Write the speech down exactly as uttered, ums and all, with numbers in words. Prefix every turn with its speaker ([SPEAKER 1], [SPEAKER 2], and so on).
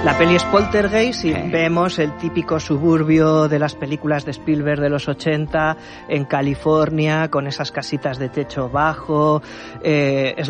[SPEAKER 1] La peli es Poltergeist y eh. vemos el típico suburbio de las películas de Spielberg de los ochenta en California, con esas casitas de techo bajo. Eh, es